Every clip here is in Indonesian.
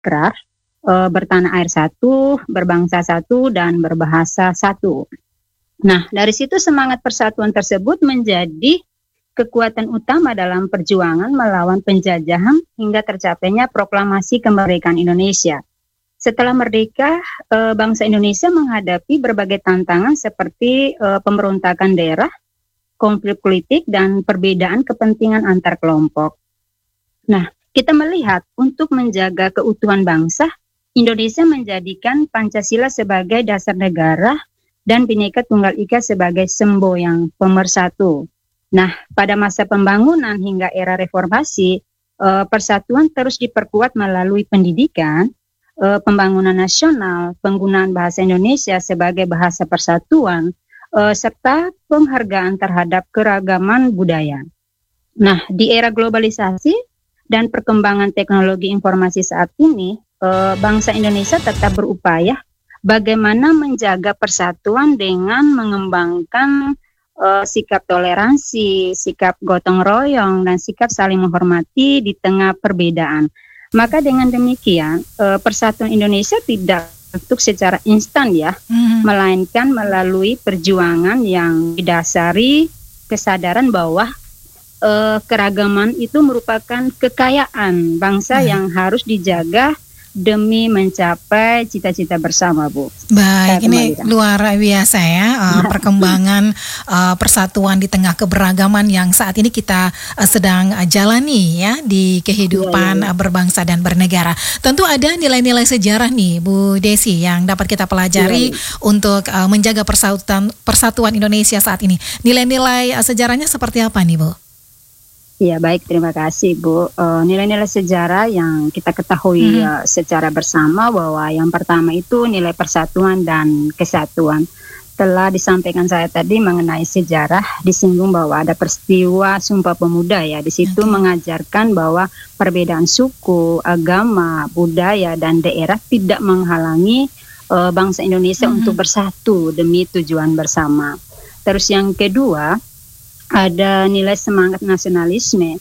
berikrar, bertanah air satu, berbangsa satu, dan berbahasa satu. Nah, dari situ semangat persatuan tersebut menjadi kekuatan utama dalam perjuangan melawan penjajahan hingga tercapainya proklamasi kemerdekaan Indonesia. Setelah merdeka, bangsa Indonesia menghadapi berbagai tantangan seperti pemberontakan daerah, konflik politik, dan perbedaan kepentingan antar kelompok. Nah, kita melihat untuk menjaga keutuhan bangsa, Indonesia menjadikan Pancasila sebagai dasar negara dan Bhinneka Tunggal Ika sebagai semboyan pemersatu. Nah, pada masa pembangunan hingga era reformasi, persatuan terus diperkuat melalui pendidikan, pembangunan nasional, penggunaan bahasa Indonesia sebagai bahasa persatuan, serta penghargaan terhadap keragaman budaya. Nah, di era globalisasi dan perkembangan teknologi informasi saat ini, bangsa Indonesia tetap berupaya bagaimana menjaga persatuan dengan mengembangkan sikap toleransi, sikap gotong royong, dan sikap saling menghormati di tengah perbedaan. Maka dengan demikian, persatuan Indonesia tidak bentuk secara instan ya, melainkan melalui perjuangan yang didasari kesadaran bahwa keragaman itu merupakan kekayaan bangsa yang harus dijaga demi mencapai cita-cita bersama, Bu. Baik, ini luar biasa ya, perkembangan persatuan di tengah keberagaman yang saat ini kita sedang jalani ya di kehidupan berbangsa dan bernegara. Tentu ada nilai-nilai sejarah nih, Bu Desi, yang dapat kita pelajari untuk menjaga persatuan Indonesia saat ini. Nilai-nilai sejarahnya seperti apa nih, Bu? Ya, baik, terima kasih, Bu. Nilai-nilai sejarah yang kita ketahui secara bersama bahwa yang pertama itu nilai persatuan dan kesatuan. Telah disampaikan saya tadi mengenai sejarah, disinggung bahwa ada peristiwa Sumpah Pemuda ya. Di situ mengajarkan bahwa perbedaan suku, agama, budaya, dan daerah tidak menghalangi bangsa Indonesia untuk bersatu demi tujuan bersama. Terus yang kedua, ada nilai semangat nasionalisme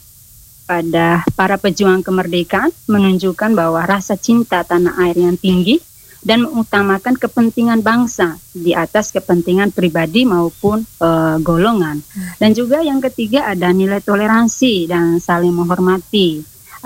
pada para pejuang kemerdekaan, menunjukkan bahwa rasa cinta tanah air yang tinggi dan mengutamakan kepentingan bangsa di atas kepentingan pribadi maupun golongan. Dan juga yang ketiga ada nilai toleransi dan saling menghormati.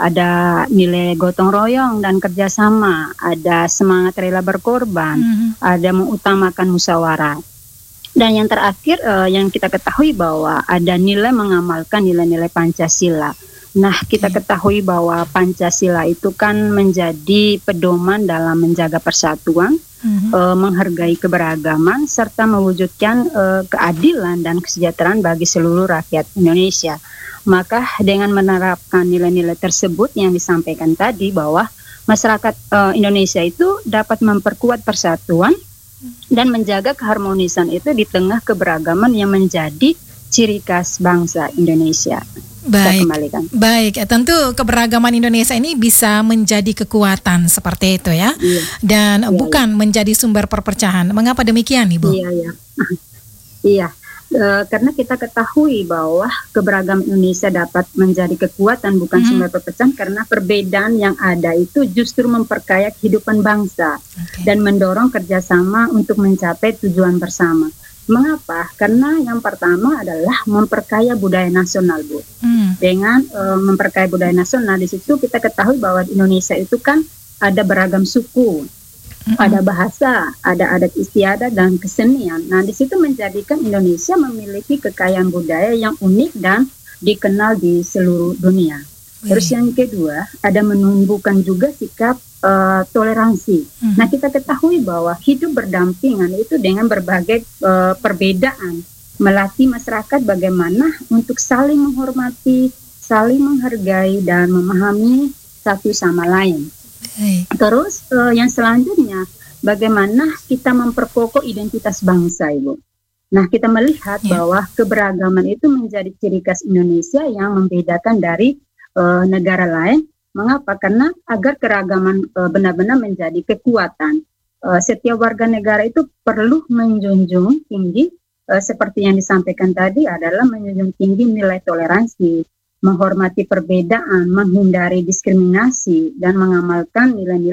Ada nilai gotong royong dan kerjasama, ada semangat rela berkorban, ada mengutamakan musyawarah. Dan yang terakhir yang kita ketahui bahwa ada nilai mengamalkan nilai-nilai Pancasila. Nah, kita ketahui bahwa Pancasila itu kan menjadi pedoman dalam menjaga persatuan, menghargai keberagaman, serta mewujudkan keadilan dan kesejahteraan bagi seluruh rakyat Indonesia. Maka dengan menerapkan nilai-nilai tersebut yang disampaikan tadi bahwa masyarakat Indonesia itu dapat memperkuat persatuan dan menjaga keharmonisan itu di tengah keberagaman yang menjadi ciri khas bangsa Indonesia. Baik, tentu keberagaman Indonesia ini bisa menjadi kekuatan seperti itu ya, dan bukan menjadi sumber perpecahan. Mengapa demikian, Ibu? Iya. Karena kita ketahui bahwa keberagaman Indonesia dapat menjadi kekuatan bukan sumber perpecahan, karena perbedaan yang ada itu justru memperkaya kehidupan bangsa dan mendorong kerjasama untuk mencapai tujuan bersama. Mengapa? Karena yang pertama adalah memperkaya budaya nasional, Bu. Dengan memperkaya budaya nasional, di situ kita ketahui bahwa di Indonesia itu kan ada beragam suku, ada bahasa, ada adat istiadat dan kesenian. Nah, di situ menjadikan Indonesia memiliki kekayaan budaya yang unik dan dikenal di seluruh dunia. Terus yang kedua, ada menumbuhkan juga sikap toleransi. Nah, kita ketahui bahwa hidup berdampingan itu dengan berbagai perbedaan, melatih masyarakat bagaimana untuk saling menghormati, saling menghargai, dan memahami satu sama lain. Terus yang selanjutnya, bagaimana kita memperkokoh identitas bangsa, Ibu. Nah, kita melihat bahwa keberagaman itu menjadi ciri khas Indonesia yang membedakan dari negara lain. Mengapa? Karena agar keragaman benar-benar menjadi kekuatan, setiap warga negara itu perlu menjunjung tinggi, seperti yang disampaikan tadi, adalah menjunjung tinggi nilai toleransi, menghormati perbedaan, menghindari diskriminasi, dan mengamalkan nilai-nilai